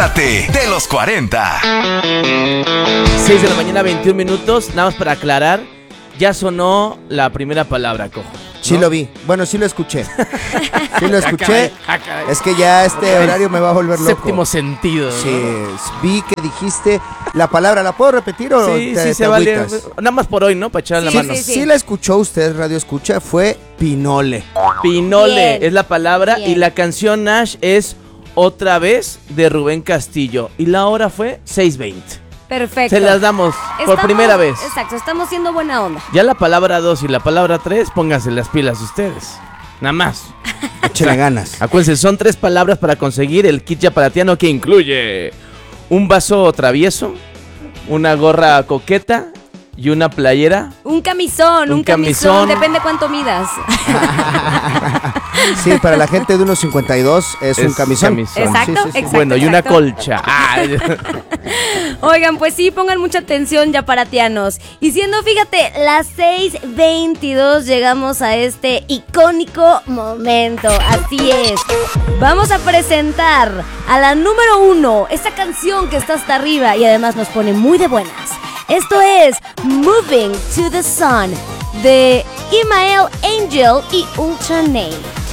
Enamórate de los 40. 6 de la mañana, 21 minutos. Nada más para aclarar, ya sonó la primera palabra, Cojo, ¿no? Sí lo vi. Bueno, sí lo escuché. Sí lo escuché. Es que ya este horario me va a volver loco. Séptimo sentido, ¿no? Sí, vi que dijiste la palabra. ¿La puedo repetir o Sí, te se vale. agüitas? Nada más por hoy, ¿no? Para echarle la mano. Sí la escuchó usted, Radio Escucha. Fue Pinole. Pinole Bien. es la palabra. Bien. Y la canción, Nash, es Otra Vez de Rubén Castillo. Y la hora fue 6:20. Perfecto. Se las damos por Estamos- primera vez. Exacto, estamos siendo buena onda. Ya la palabra 2 y la palabra 3, pónganse las pilas ustedes. Nada más. Échale ganas. Acuérdense, son 3 palabras para conseguir el kit yapalatiano, que incluye un vaso travieso, una gorra coqueta y una playera. Un camisón, Un un camisón. camisón. Depende cuánto midas. Sí, para la gente de 1.52 es un camisón. Exacto, exacto. Bueno, y una exacto. colcha. Oigan, pues sí, pongan mucha atención, yaparatianos. Y siendo, fíjate, las 6:22 llegamos a este icónico momento. Así es. Vamos a presentar a la número 1, esta canción que está hasta arriba y además nos pone muy de buenas. Esto es Moving to the Sun de Imael Angel y Ultra Name.